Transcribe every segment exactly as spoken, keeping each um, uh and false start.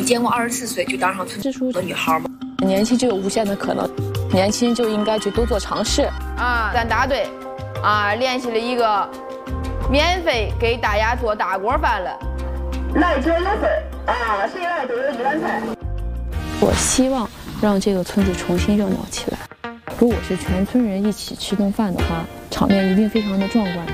你见过二十四岁就当上村支书的女孩吗？ 年轻就有无限的可能，年轻就应该去多做尝试。 啊，咱大队啊联系了一个免费给大家做大锅饭了。 来者有份啊，谁来都有一碗菜。 我希望让这个村子重新热闹起来。如果是全村人一起吃顿饭的话，场面一定非常的壮观。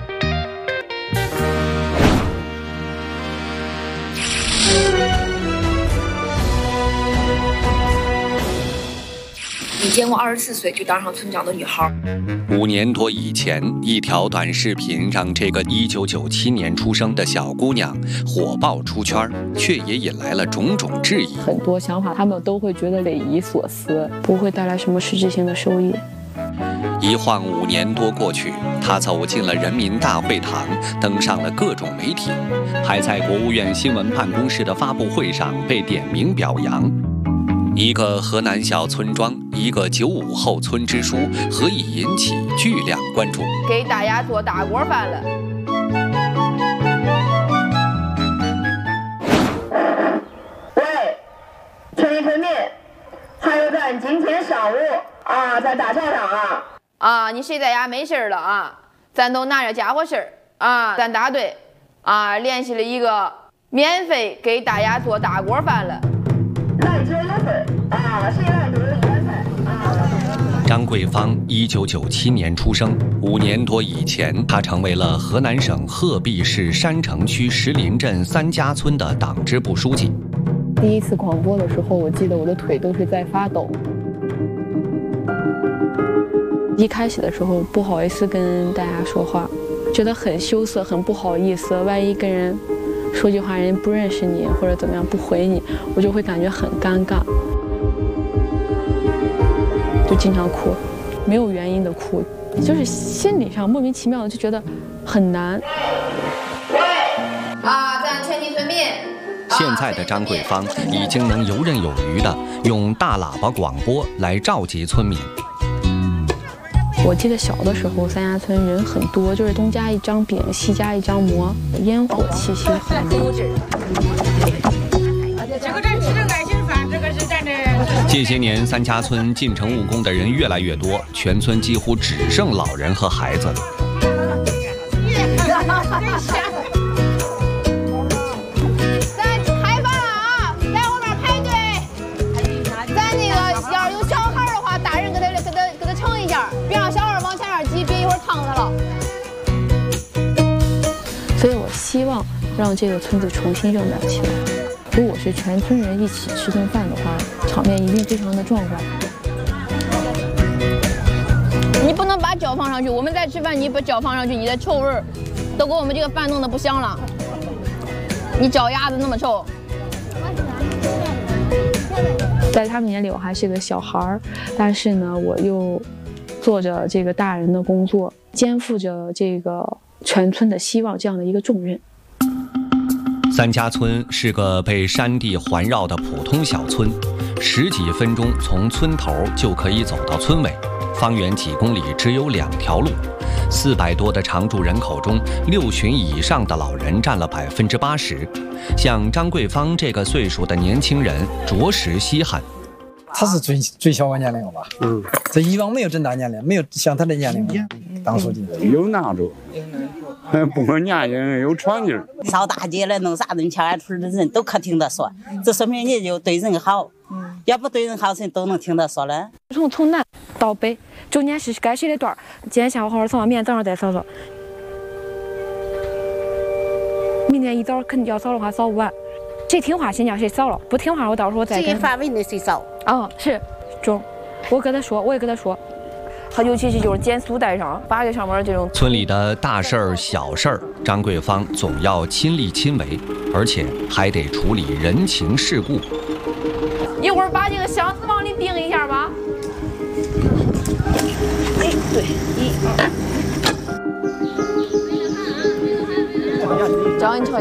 你见过二十四岁就当上村长的女孩？ 五年多以前，一条短视频让这个一九九七年出生的小姑娘火爆出圈，却也引来了种种质疑。 很多想法他们都会觉得匪夷所思，不会带来什么实质性的收益。 一晃五年多过去，她走进了人民大会堂，登上了各种媒体，还在国务院新闻办公室的发布会上被点名表扬。一个河南小村庄，一个九五后村支书，何以引起巨量关注？ 给大家做大锅饭了。 喂，村里村民，还有咱今天上午啊，在大桥上啊。 啊，你谁在家没事了啊？咱都拿着家伙事儿啊，咱大队啊联系了一个免费给大家做大锅饭了。 来者有份啊，谁来都有一碗菜。 张桂芳一九九七年出生，五年多以前，她成为了河南省鹤壁市山城区石林镇三家村的党支部书记。 第一次广播的时候，我记得我的腿都是在发抖。一开始的时候不好意思跟大家说话，觉得很羞涩，很不好意思。万一跟人说句话，人不认识你或者怎么样不回你，我就会感觉很尴尬，就经常哭，没有原因的哭，就是心理上莫名其妙的就觉得很难。 啊，咱全体村民。 现在的张桂芳已经能游刃有余地用大喇叭广播来召集村民。 我记得小的时候，三家村人很多，就是东加一张饼，西加一张馍，烟火气息很浓。 这个咱吃的爱心饭，这个是咱的。 近些年，三家村进城务工的人越来越多，全村几乎只剩老人和孩子。 所以我希望让这个村子重新热闹起来。如果是全村人一起吃顿饭的话，场面一定非常的壮观。 你不能把脚放上去，我们在吃饭，你把脚放上去，你的臭味儿都给我们这个饭弄得不香了。你脚丫子那么臭。 在他们眼里，我还是个小孩儿，但是呢，我又做着这个大人的工作，肩负着这个全村的希望这样的一个重任。 三家村是个被山地环绕的普通小村，十几分钟从村头就可以走到村尾，方圆几公里只有两条路。四百多的常住人口中，六旬以上的老人占了百分之八十。像张桂芳这个岁数的年轻人，着实稀罕。 他是最最小的年龄了吧？嗯，这以往没有这大年龄，没有像他的年龄当书记。 有难处，不管年龄有闯劲儿。 扫大街了，弄啥东西，桥俺村的人都可听得说，这说明你就对人好。嗯，要不对人好，谁都能听得说了。 从从南到北，中间是该谁的段儿？今天下午好好扫，明天早上再扫扫。明天一早肯定要扫的话，扫不完。谁听话先叫谁扫了，不听话我到时候再跟。 谁范围内谁扫？ 哦，是，中。我跟他说，我也跟他说。他尤其是就是减速带上，八个上面这种。 村里的大事儿、小事儿，张桂芳总要亲力亲为，而且还得处理人情世故。 一会儿把这个箱子往里钉一下吧。 哎，对，一二。 找你瞅。